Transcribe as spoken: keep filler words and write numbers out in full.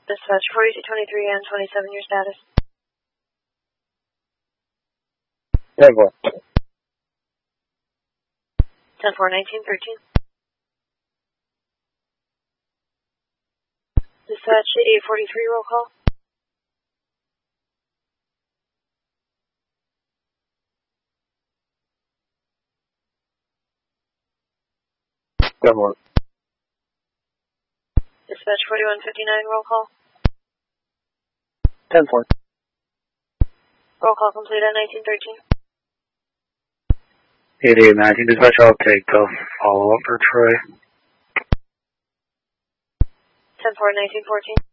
Dispatch forty-two twenty-three and twenty-seven, your status. ten four. ten four nineteen thirteen. Dispatch eight forty-three, roll call. ten four. Dispatch forty-one fifty-nine, roll call. ten four. Roll call complete at nineteen thirteen. eighty-eight nineteen, dispatch, I'll take the follow-up for Troy. ten four nineteen fourteen.